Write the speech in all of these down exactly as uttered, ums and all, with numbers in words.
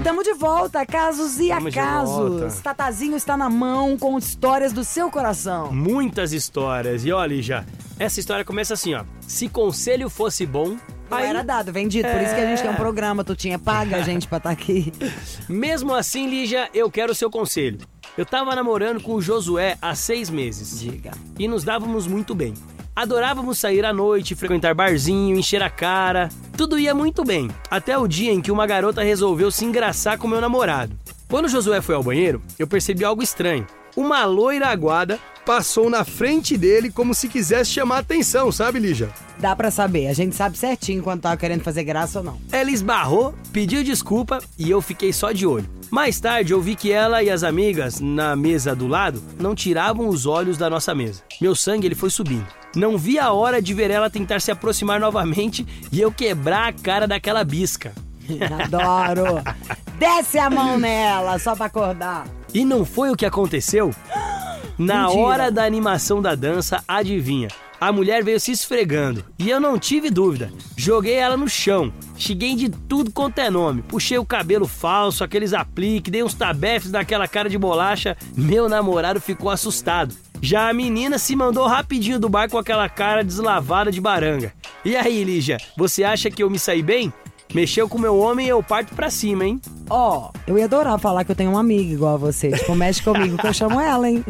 Tamo de volta, casos e Tamo de acasos. volta. Tatazinho está na mão com histórias do seu coração. Muitas histórias. E olha, Lígia, essa história começa assim, ó. Se conselho fosse bom... Não aí... era dado, vendido. Por isso que a gente tem um programa, tu tinha paga a gente pra estar aqui. Mesmo assim, Lígia, eu quero o seu conselho. Eu tava namorando com o Josué há seis meses. Diga. E nos dávamos muito bem. Adorávamos sair à noite, frequentar barzinho, encher a cara. Tudo ia muito bem. Até o dia em que uma garota resolveu se engraçar com meu namorado. Quando o Josué foi ao banheiro, eu percebi algo estranho. Uma loira aguada passou na frente dele como se quisesse chamar a atenção, sabe, Lígia? Dá pra saber, a gente sabe certinho quando tava querendo fazer graça ou não. Ela esbarrou, pediu desculpa e eu fiquei só de olho. Mais tarde eu vi que ela e as amigas, na mesa do lado, não tiravam os olhos da nossa mesa. Meu sangue ele foi subindo. Não vi a hora de ver ela tentar se aproximar novamente e eu quebrar a cara daquela bisca. Adoro! Desce a mão nela, só pra acordar. E não foi o que aconteceu? Na Mentira. hora da animação da dança, adivinha? A mulher veio se esfregando e eu não tive dúvida. Joguei ela no chão, xinguei de tudo quanto é nome. Puxei o cabelo falso, aqueles apliques, dei uns tabefes daquela cara de bolacha. Meu namorado ficou assustado. Já a menina se mandou rapidinho do bar com aquela cara deslavada de baranga. E aí, Lígia, você acha que eu me saí bem? Mexeu com meu homem e eu parto pra cima, hein? Ó, oh, eu ia adorar falar que eu tenho uma amiga igual a você. Tipo, mexe comigo que eu chamo ela, hein?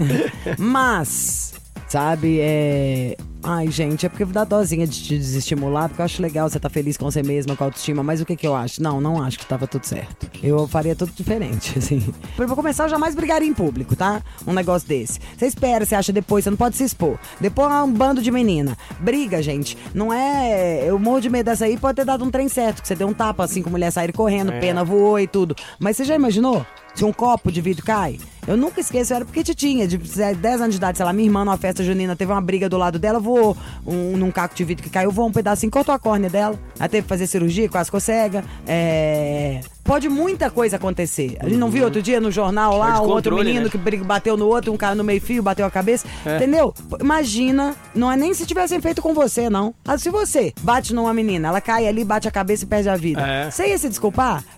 Mas, sabe, é... Ai, gente, é porque dá dosinha de te desestimular, porque eu acho legal você tá feliz com você mesma, com a autoestima, mas o que que eu acho? Não, não acho que tava tudo certo. Eu faria tudo diferente, assim. Pra começar, eu jamais brigaria em público, tá? Um negócio desse. Você espera, você acha depois, você não pode se expor. Depois é um bando de menina. Briga, gente, não é... Eu morro de medo dessa aí, pode ter dado um trem certo, que você deu um tapa, assim, com mulher sair correndo, É. pena voou e tudo. Mas você já imaginou? Se um copo de vidro cai? Eu nunca esqueço, era porque tinha, de dez anos de idade, sei lá, minha irmã numa festa junina teve uma briga do lado dela, voou um, num caco de vidro que caiu, voou um pedacinho, cortou a córnea dela. Ela teve que fazer cirurgia, quase ficou cega. É... Pode muita coisa acontecer. A gente não viu outro dia no jornal lá, Perde um outro controle, menino né? que briga- bateu no outro, um cara no meio fio, bateu a cabeça. É. Entendeu? Imagina, não é nem se tivessem feito com você, não. Ah, se você bate numa menina, ela cai ali, bate a cabeça e perde a vida. É. Você ia se desculpar?